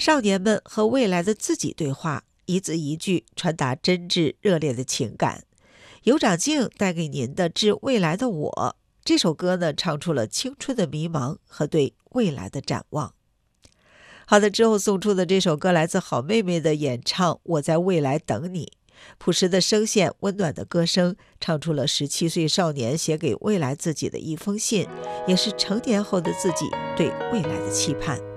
少年们和未来的自己对话，一字一句传达真挚热烈的情感。有长镜带给您的《致未来的我》这首歌呢，唱出了青春的迷茫和对未来的展望。好的，之后送出的这首歌来自好妹妹的演唱《我在未来等你》，朴实的声线，温暖的歌声，唱出了17岁少年写给未来自己的一封信，也是成年后的自己对未来的期盼。